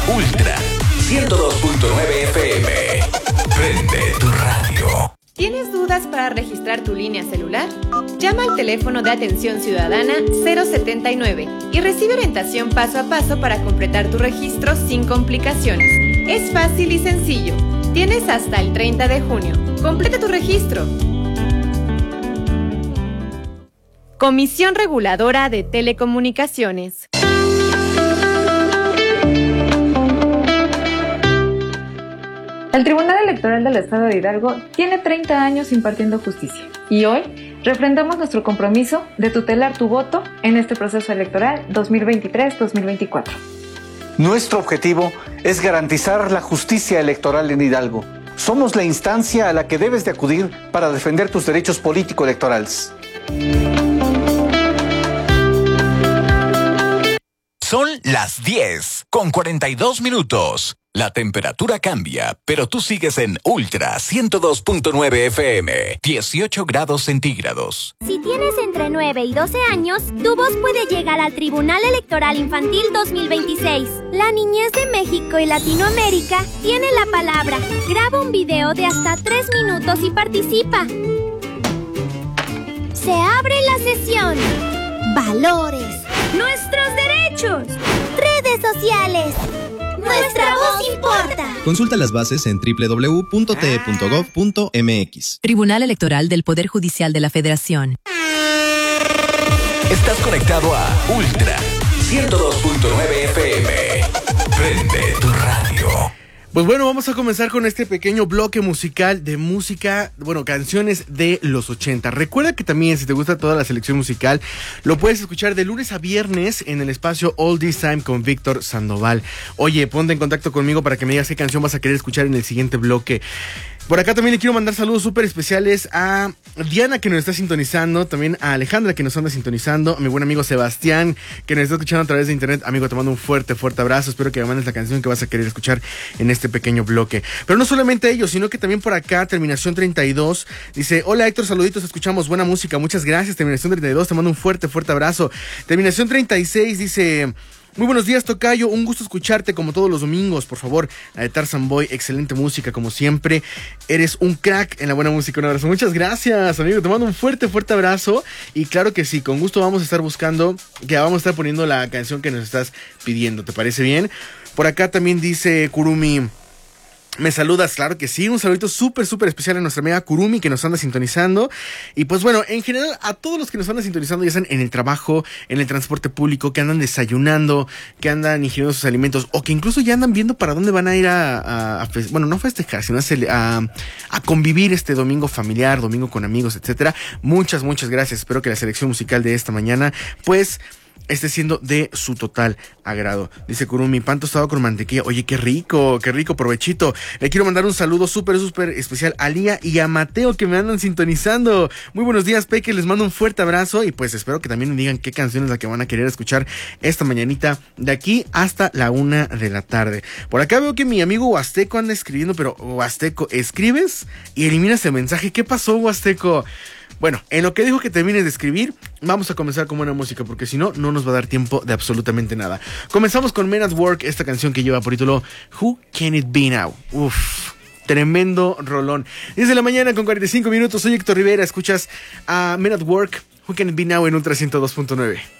Ultra 102.9 FM. Prende tu radio. ¿Tienes dudas para registrar tu línea celular? Llama al teléfono de atención ciudadana 079 y recibe orientación paso a paso para completar tu registro sin complicaciones. Es fácil y sencillo. Tienes hasta el 30 de junio. Completa tu registro. Comisión Reguladora de Telecomunicaciones. El Tribunal Electoral del Estado de Hidalgo tiene 30 años impartiendo justicia y hoy refrendamos nuestro compromiso de tutelar tu voto en este proceso electoral 2023-2024. Nuestro objetivo es garantizar la justicia electoral en Hidalgo. Somos la instancia a la que debes de acudir para defender tus derechos político-electorales. Son las 10:42. La temperatura cambia, pero tú sigues en Ultra 102.9 FM, 18 grados centígrados. Si tienes entre 9 y 12 años, tu voz puede llegar al Tribunal Electoral Infantil 2026. La niñez de México y Latinoamérica tiene la palabra. Graba un video de hasta 3 minutos y participa. Se abre la sesión. Valores. Nuestros derechos. Redes sociales. Nuestra voz importa. Consulta las bases en www.te.gov.mx. Tribunal Electoral del Poder Judicial de la Federación. Estás conectado a Ultra 102.9 FM. Prende tu radio. Pues bueno, vamos a comenzar con este pequeño bloque musical de música, canciones de los 80. Recuerda que también, si te gusta toda la selección musical, lo puedes escuchar de lunes a viernes en el espacio All This Time con Víctor Sandoval. Oye, ponte en contacto conmigo para que me digas qué canción vas a querer escuchar en el siguiente bloque. Por acá también le quiero mandar saludos súper especiales a Diana, que nos está sintonizando, también a Alejandra, que nos anda sintonizando, a mi buen amigo Sebastián, que nos está escuchando a través de internet. Amigo, te mando un fuerte abrazo. Espero que me mandes la canción que vas a querer escuchar en este pequeño bloque. Pero no solamente ellos, sino que también por acá, terminación 32, dice: hola Héctor, saluditos, escuchamos buena música, muchas gracias. Terminación 32, te mando un fuerte abrazo. Terminación 36 dice: muy buenos días, tocayo, un gusto escucharte como todos los domingos, por favor. La de Tarzan Boy, excelente música como siempre. Eres un crack en la buena música, un abrazo. Muchas gracias, amigo, te mando un fuerte abrazo. Y claro que sí, con gusto vamos a estar poniendo la canción que nos estás pidiendo, ¿te parece bien? Por acá también dice Kurumi: me saludas, claro que sí, un saludito súper especial a nuestra amiga Kurumi, que nos anda sintonizando. Y pues bueno, en general a todos los que nos andan sintonizando, ya están en el trabajo, en el transporte público, que andan desayunando, que andan ingiriendo sus alimentos, o que incluso ya andan viendo para dónde van a ir no festejar, sino a convivir este domingo familiar, domingo con amigos, etcétera. Muchas gracias. Espero que la selección musical de esta mañana pues esté siendo de su total agrado. Dice Kurumi: pan tostado con mantequilla. Oye, qué rico, provechito. Le quiero mandar un saludo súper especial a Lía y a Mateo, que me andan sintonizando. Muy buenos días, Peque, les mando un fuerte abrazo y pues espero que también me digan qué canción es la que van a querer escuchar esta mañanita de aquí hasta la 1 de la tarde. Por acá veo que mi amigo Huasteco anda escribiendo, pero Huasteco, escribes y eliminas el mensaje. ¿Qué pasó, Huasteco? Bueno, en lo que dijo que termines de escribir, vamos a comenzar con buena música, porque si no, no nos va a dar tiempo de absolutamente nada. Comenzamos con Men at Work, esta canción que lleva por título Who Can It Be Now? Uf, tremendo rolón. 10 de la mañana con 45 minutos, soy Héctor Rivera, escuchas a Men at Work, Who Can It Be Now en Ultra 102.9.